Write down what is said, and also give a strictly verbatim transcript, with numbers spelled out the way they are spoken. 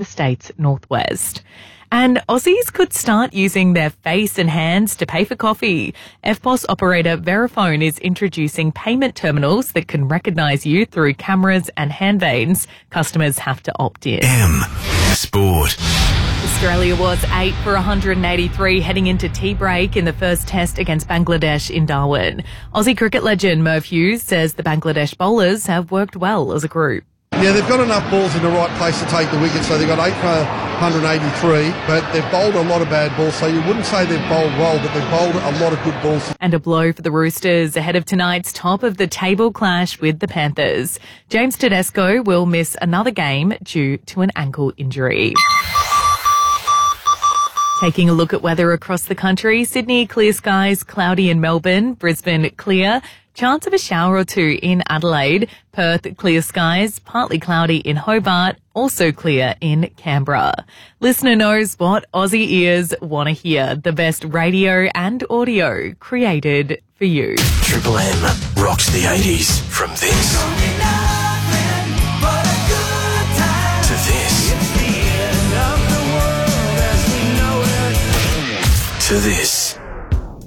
state's northwest. And Aussies could start using their face and hands to pay for coffee. F P O S operator Verifone is introducing payment terminals that can recognise you through cameras and hand veins. Customers have to opt in. M Sport. Australia was eight for one hundred eighty-three heading into tea break in the first test against Bangladesh in Darwin. Aussie cricket legend Merv Hughes says the Bangladesh bowlers have worked well as a group. Yeah, they've got enough balls in the right place to take the wicket, so they've got eight for one hundred eighty-three, but they've bowled a lot of bad balls, so you wouldn't say they've bowled well, but they've bowled a lot of good balls. And a blow for the Roosters ahead of tonight's top of the table clash with the Panthers. James Tedesco will miss another game due to an ankle injury. Taking a look at weather across the country, Sydney, clear skies, cloudy in Melbourne, Brisbane, clear, chance of a shower or two in Adelaide, Perth, clear skies, partly cloudy in Hobart, also clear in Canberra. Listener knows what Aussie ears want to hear, the best radio and audio created for you. Triple M rocks the eighties from this to this to this.